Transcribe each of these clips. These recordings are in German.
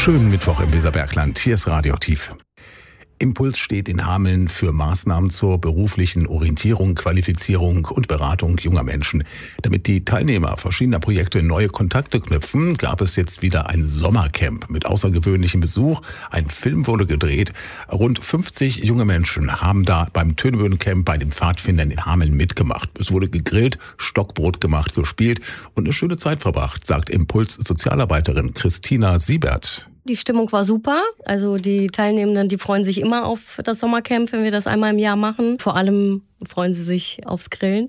Schönen Mittwoch im Weserbergland. Hier ist Radioaktiv. Impuls steht in Hameln für Maßnahmen zur beruflichen Orientierung, Qualifizierung und Beratung junger Menschen. Damit die Teilnehmer verschiedener Projekte neue Kontakte knüpfen, gab es jetzt wieder ein Sommercamp mit außergewöhnlichem Besuch. Ein Film wurde gedreht. Rund 50 junge Menschen haben da beim Töneböen-Camp bei den Pfadfindern in Hameln mitgemacht. Es wurde gegrillt, Stockbrot gemacht, gespielt und eine schöne Zeit verbracht, sagt Impuls-Sozialarbeiterin Christina Siebert. Die Stimmung war super. Also die Teilnehmenden, die freuen sich immer auf das Sommercamp, wenn wir das einmal im Jahr machen. Vor allem freuen sie sich aufs Grillen.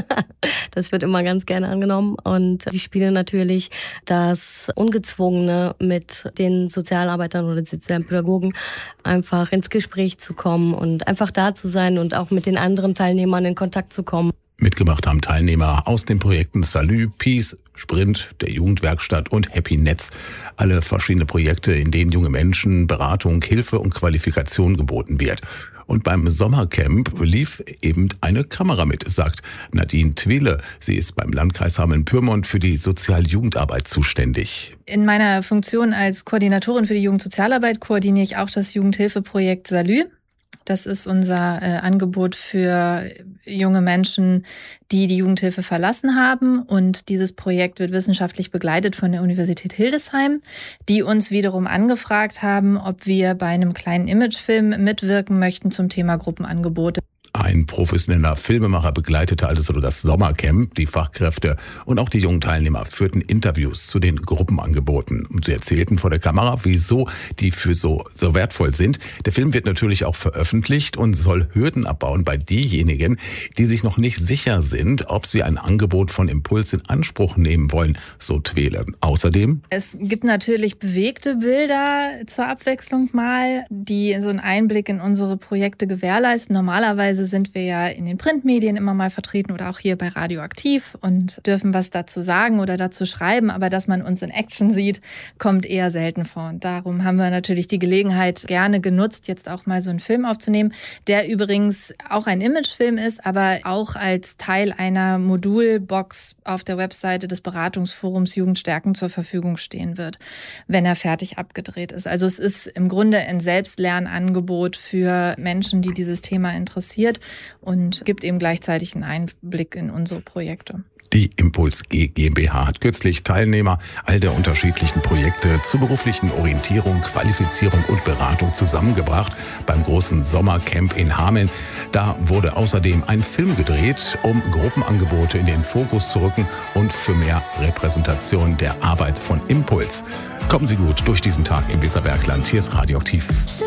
Das wird immer ganz gerne angenommen. Und die spielen natürlich das Ungezwungene mit den Sozialarbeitern oder den sozialen Pädagogen, einfach ins Gespräch zu kommen und einfach da zu sein und auch mit den anderen Teilnehmern in Kontakt zu kommen. Mitgemacht haben Teilnehmer aus den Projekten Salü, Peace, Sprint, der Jugendwerkstatt und Happy Netz. Alle verschiedene Projekte, in denen junge Menschen Beratung, Hilfe und Qualifikation geboten wird. Und beim Sommercamp lief eben eine Kamera mit, sagt Nadine Twele. Sie ist beim Landkreis Hameln-Pyrmont für die Sozialjugendarbeit zuständig. In meiner Funktion als Koordinatorin für die Jugendsozialarbeit koordiniere ich auch das Jugendhilfeprojekt Salü. Das ist unser Angebot für junge Menschen, die die Jugendhilfe verlassen haben. Und dieses Projekt wird wissenschaftlich begleitet von der Universität Hildesheim, die uns wiederum angefragt haben, ob wir bei einem kleinen Imagefilm mitwirken möchten zum Thema Gruppenangebote. Ein professioneller Filmemacher begleitete also das Sommercamp. Die Fachkräfte und auch die jungen Teilnehmer führten Interviews zu den Gruppenangeboten. Und sie erzählten vor der Kamera, wieso die für so wertvoll sind. Der Film wird natürlich auch veröffentlicht und soll Hürden abbauen bei denjenigen, die sich noch nicht sicher sind, ob sie ein Angebot von Impuls in Anspruch nehmen wollen, so Twele. Außerdem: Es gibt natürlich bewegte Bilder zur Abwechslung mal, die so einen Einblick in unsere Projekte gewährleisten. Normalerweise sind wir ja in den Printmedien immer mal vertreten oder auch hier bei Radioaktiv und dürfen was dazu sagen oder dazu schreiben, aber dass man uns in Action sieht, kommt eher selten vor. Und darum haben wir natürlich die Gelegenheit gerne genutzt, jetzt auch mal so einen Film aufzunehmen, der übrigens auch ein Imagefilm ist, aber auch als Teil einer Modulbox auf der Webseite des Beratungsforums Jugendstärken zur Verfügung stehen wird, wenn er fertig abgedreht ist. Also es ist im Grunde ein Selbstlernangebot für Menschen, die dieses Thema interessiert, und gibt eben gleichzeitig einen Einblick in unsere Projekte. Die Impuls GmbH hat kürzlich Teilnehmer all der unterschiedlichen Projekte zur beruflichen Orientierung, Qualifizierung und Beratung zusammengebracht beim großen Sommercamp in Hameln. Da wurde außerdem ein Film gedreht, um Gruppenangebote in den Fokus zu rücken und für mehr Repräsentation der Arbeit von Impuls. Kommen Sie gut durch diesen Tag im Weserbergland. Hier ist Radioaktiv.